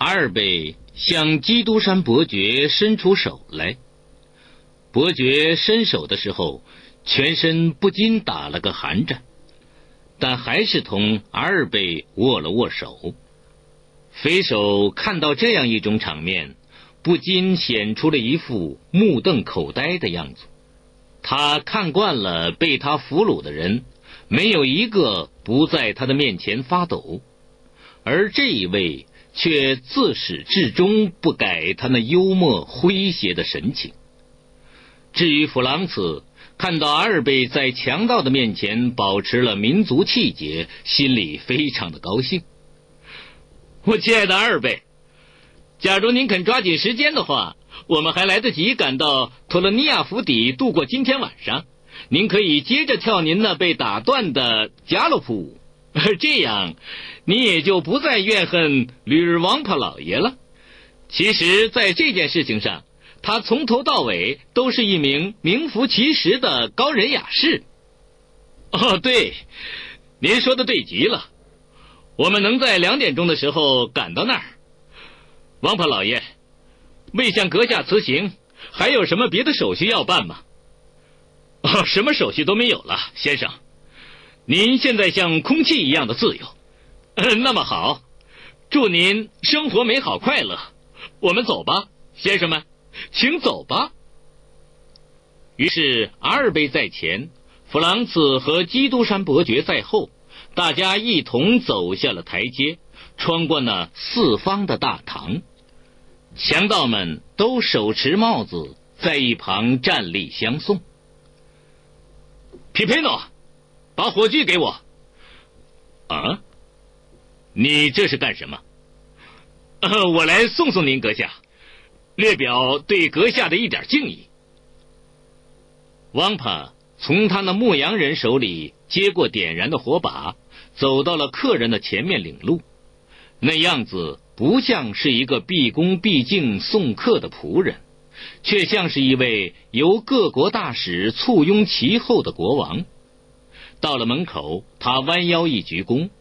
阿尔贝向基督山伯爵伸出手来，伯爵伸手的时候，全身不禁打了个寒战，但还是同阿尔贝握了握手。匪首看到这样一种场面，不禁显出了一副目瞪口呆的样子。他看惯了被他俘虏的人，没有一个不在他的面前发抖，而这一位却自始至终不改他那幽默诙谐的神情。至于弗朗茨，看到阿尔贝在强盗的面前保持了民族气节，心里非常的高兴。我亲爱的阿尔贝，假如您肯抓紧时间的话，我们还来得及赶到托勒尼亚府邸度过今天晚上。您可以接着跳您那被打断的加洛普舞，这样你也就不再怨恨吕尔王帕老爷了。其实在这件事情上，他从头到尾都是一名名副其实的高人雅士。哦，对，您说的对极了，我们能在2点钟的时候赶到那儿。王帕老爷，为向阁下辞行，还有什么别的手续要办吗？哦，什么手续都没有了，先生。您现在像空气一样的自由。那么好，祝您生活美好快乐。我们走吧，先生们，请走吧。于是阿尔贝在前，弗朗茨和基督山伯爵在后，大家一同走下了台阶，穿过那四方的大堂。强盗们都手持帽子，在一旁站立相送。皮佩诺，把火炬给我。啊？你这是干什么？我来送送您阁下，略表对阁下的一点敬意。王帕从他那牧羊人手里接过点燃的火把，走到了客人的前面领路。那样子不像是一个毕恭毕敬送客的仆人，却像是一位由各国大使簇拥其后的国王。到了门口，他弯腰一鞠躬，